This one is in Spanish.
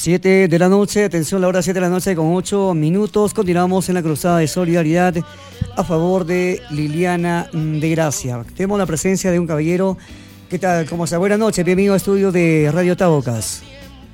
7 de la noche, atención, la hora 7 de la noche con 8 minutos. Continuamos en la cruzada de solidaridad a favor de Liliana de Gracia. Tenemos la presencia de un caballero. ¿Qué tal? ¿Cómo está? Buenas noches, bienvenido al estudio de Radio Tabocas.